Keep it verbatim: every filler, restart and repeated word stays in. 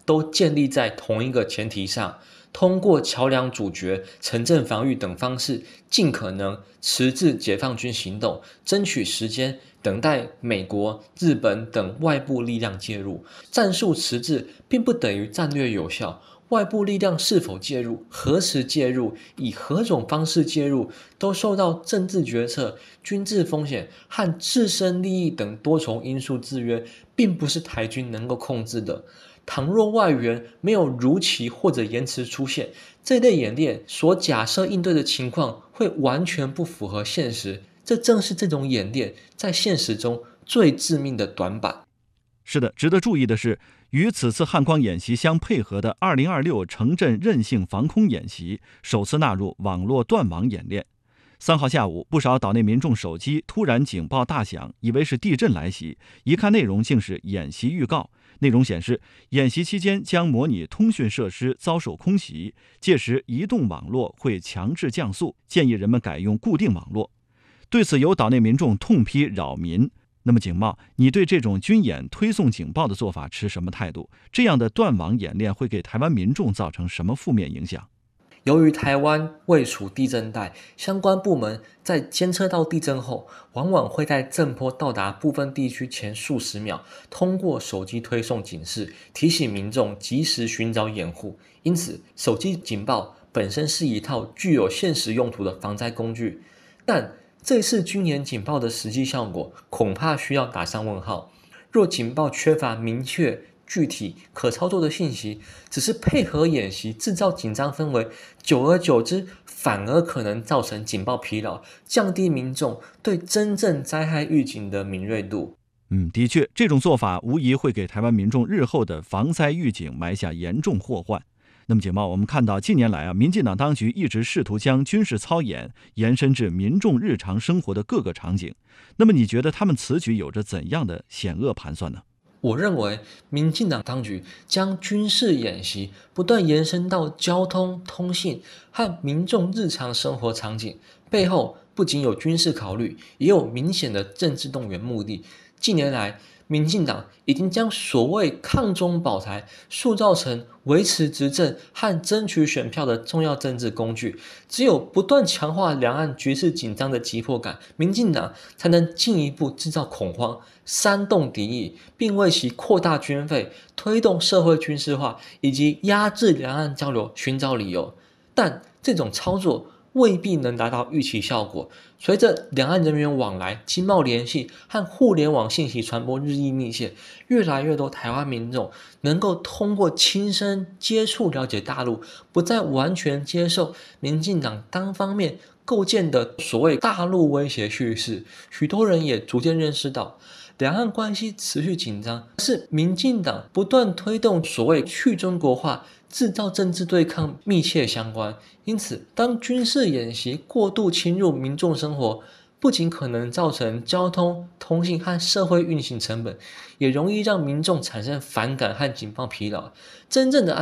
都建立在同一个前提上，通过桥梁阻绝、城镇防御等方式，尽可能迟滞解放军行动，争取时间，等待美国、日本等外部力量介入。战术迟滞并不等于战略有效，外部力量是否介入、何时介入、以何种方式介入，都受到政治决策、军事风险和自身利益等多重因素制约，并不是台军能够控制的。倘若外援没有如期或者延迟出现，这类演练所假设应对的情况会完全不符合现实，这正是这种演练在现实中最致命的短板。 是的，值得注意的是，与此次汉光演习相配合的二零二六城镇韧性防空演习首次纳入网络断网演练。三号下午，不少岛内民众手机突然警报大响，以为是地震来袭，一看内容竟是演习预告。内容显示，演习期间将模拟通讯设施遭受空袭，届时移动网络会强制降速，建议人们改用固定网络。对此，有岛内民众痛批扰民。那么景茂，你对这种军演推送警报的做法持什么态度？这样的断网演练会给台湾民众造成什么负面影响？ 由于台湾位处地震带，相关部门在监测到地震后，往往会在震波到达部分地区前数十秒，通过手机推送警示，提醒民众及时寻找掩护。因此，手机警报本身是一套具有现实用途的防灾工具，但这次军演警报的实际效果，恐怕需要打上问号。若警报缺乏明确、具体可操作的信息，只是配合演习制造紧张氛围，久而久之反而可能造成警报疲劳，降低民众对真正灾害预警的敏锐度。 嗯，的确，这种做法无疑会给台湾民众日后的防灾预警埋下严重祸患。那么景茂，我们看到近年来啊，民进党当局一直试图将军事操演延伸至民众日常生活的各个场景。那么你觉得他们此举有着怎样的险恶盘算呢？ 我认为，民进党当局将军事演习不断延伸到交通、通信和民众日常生活场景，背后不仅有军事考虑，也有明显的政治动员目的。近年来，民进党已经将所谓抗中保台塑造成维持执政和争取选票的重要政治工具。只有不断强化两岸局势紧张的急迫感，民进党才能进一步制造恐慌，煽动敌意，并为其扩大军费、推动社会军事化以及压制两岸交流寻找理由。但这种操作未必能达到预期效果。随着两岸人员往来、经贸联系和互联网信息传播日益密切，越来越多台湾民众能够通过亲身接触了解大陆，不再完全接受民进党单方面构建的所谓大陆威胁叙事。许多人也逐渐认识到，两岸关系持续紧张是民进党不断推动所谓去中国化、制造政治对抗密切相关。因此，当军事演习过度侵入民众生活，不仅可能造成交通、通信和社会运行成本，也容易让民众产生反感和警报疲劳。真正的